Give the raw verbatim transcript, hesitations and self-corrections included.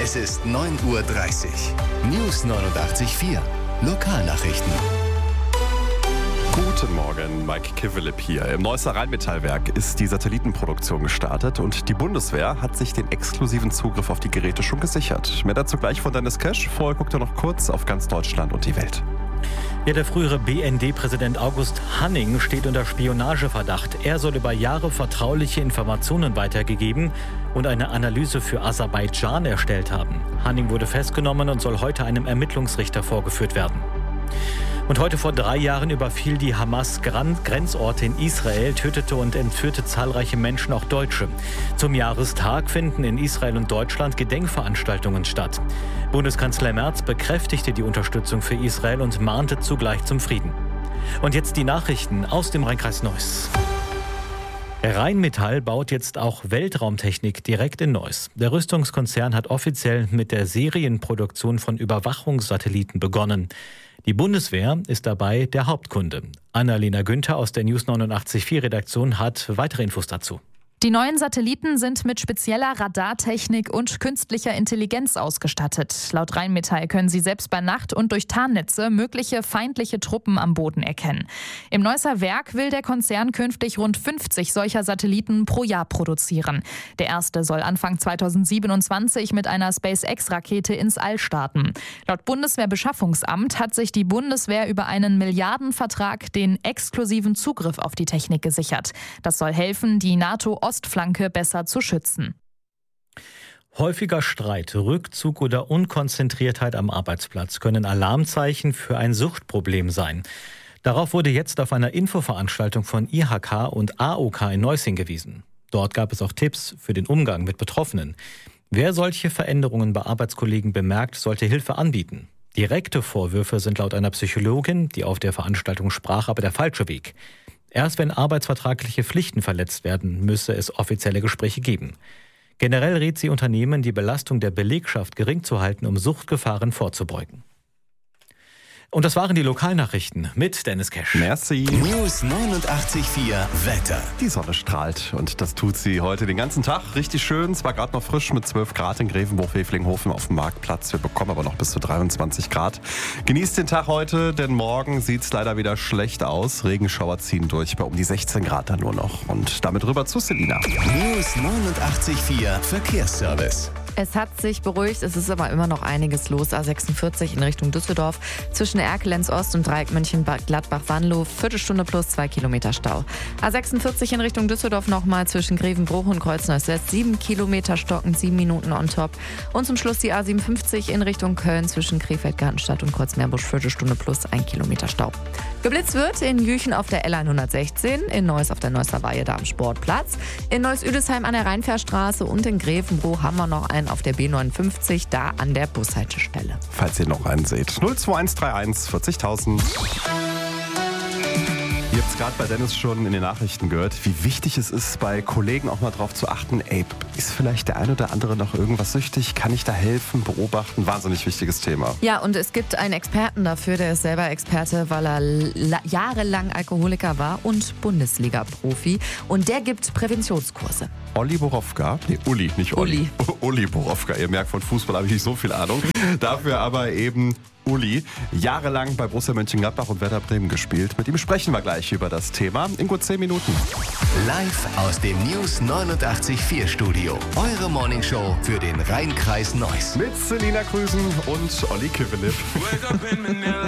Es ist neun Uhr dreißig. News neunundachtzig Komma vier. Lokalnachrichten. Guten Morgen, Mike Kivelip hier. Im Neusser Rheinmetallwerk ist die Satellitenproduktion gestartet und die Bundeswehr hat sich den exklusiven Zugriff auf die Geräte schon gesichert. Mehr dazu gleich von Dennis Kesch. Vorher guckt er noch kurz auf ganz Deutschland und die Welt. Ja, der frühere B N D-Präsident August Hanning steht unter Spionageverdacht. Er soll über Jahre vertrauliche Informationen weitergegeben und eine Analyse für Aserbaidschan erstellt haben. Hanning wurde festgenommen und soll heute einem Ermittlungsrichter vorgeführt werden. Und heute vor drei Jahren überfiel die Hamas Grenzorte in Israel, tötete und entführte zahlreiche Menschen, auch Deutsche. Zum Jahrestag finden in Israel und Deutschland Gedenkveranstaltungen statt. Bundeskanzler Merz bekräftigte die Unterstützung für Israel und mahnte zugleich zum Frieden. Und jetzt die Nachrichten aus dem Rheinkreis Neuss. Rheinmetall baut jetzt auch Weltraumtechnik direkt in Neuss. Der Rüstungskonzern hat offiziell mit der Serienproduktion von Überwachungssatelliten begonnen. Die Bundeswehr ist dabei der Hauptkunde. Annalena Günther aus der News neunundachtzig Komma vier Redaktion hat weitere Infos dazu. Die neuen Satelliten sind mit spezieller Radartechnik und künstlicher Intelligenz ausgestattet. Laut Rheinmetall können sie selbst bei Nacht und durch Tarnnetze mögliche feindliche Truppen am Boden erkennen. Im Neusser Werk will der Konzern künftig rund fünfzig solcher Satelliten pro Jahr produzieren. Der erste soll Anfang zweitausendsiebenundzwanzig mit einer SpaceX-Rakete ins All starten. Laut Bundeswehrbeschaffungsamt hat sich die Bundeswehr über einen Milliardenvertrag den exklusiven Zugriff auf die Technik gesichert. Das soll helfen, die NATO Ostflanke besser zu schützen. Häufiger Streit, Rückzug oder Unkonzentriertheit am Arbeitsplatz können Alarmzeichen für ein Suchtproblem sein. Darauf wurde jetzt auf einer Infoveranstaltung von I H K und A O K in Neuss hingewiesen. Dort gab es auch Tipps für den Umgang mit Betroffenen. Wer solche Veränderungen bei Arbeitskollegen bemerkt, sollte Hilfe anbieten. Direkte Vorwürfe sind laut einer Psychologin, die auf der Veranstaltung sprach, aber der falsche Weg. Erst wenn arbeitsvertragliche Pflichten verletzt werden, müsse es offizielle Gespräche geben. Generell rät sie Unternehmen, die Belastung der Belegschaft gering zu halten, um Suchtgefahren vorzubeugen. Und das waren die Lokalnachrichten mit Dennis Kesch. Merci. News neunundachtzig Komma vier Wetter. Die Sonne strahlt und das tut sie heute den ganzen Tag. Richtig schön. Es war gerade noch frisch mit zwölf Grad in Grevenbruch-Wevelinghofen auf dem Marktplatz. Wir bekommen aber noch bis zu dreiundzwanzig Grad. Genießt den Tag heute, denn morgen sieht es leider wieder schlecht aus. Regenschauer ziehen durch bei um die sechzehn Grad dann nur noch. Und damit rüber zu Selina. News neunundachtzig Komma vier Verkehrsservice. Es hat sich beruhigt, es ist aber immer noch einiges los. A sechsundvierzig in Richtung Düsseldorf. Zwischen Erkelenz Ost und Dreieck Mönchengladbach-Wanlo. Viertelstunde plus zwei Kilometer Stau. A sechsundvierzig in Richtung Düsseldorf nochmal zwischen Grevenbruch und Kreuzneuss-West. Sieben Kilometer stocken, sieben Minuten on top. Und zum Schluss die A siebenundfünfzig in Richtung Köln zwischen Krefeld-Gartenstadt und Kreuzmeerbusch. Viertelstunde plus ein Kilometer Stau. Geblitzt wird in Jüchen auf der L hundertsechzehn, in Neuss auf der Neusser Weihe da am Sportplatz, in Neuss-Üdesheim an der Rheinfährstraße und in Grevenbruch haben wir noch einen auf der B neunundfünfzig, da an der Bushaltestelle. Falls ihr noch einen seht. null zwei eins drei eins vierzigtausend. Ihr habt es gerade bei Dennis schon in den Nachrichten gehört, wie wichtig es ist, bei Kollegen auch mal drauf zu achten, ey, ist vielleicht der ein oder andere noch irgendwas süchtig? Kann ich da helfen, beobachten? Wahnsinnig wichtiges Thema. Ja, und es gibt einen Experten dafür, der ist selber Experte, weil er la- jahrelang Alkoholiker war und Bundesliga-Profi. Und der gibt Präventionskurse. Olli Borowka, nee, Uli, nicht Olli. Uli. Uli Borowka, ihr merkt, von Fußball habe ich nicht so viel Ahnung. Dafür aber eben Uli, jahrelang bei Borussia Mönchengladbach und Werder Bremen gespielt. Mit ihm sprechen wir gleich über das Thema in gut zehn Minuten. Live aus dem News neunundachtzig Komma vier Studio. Eure Morningshow für den Rheinkreis Neuss. Mit Selina Krüsen und Olli Kivelip.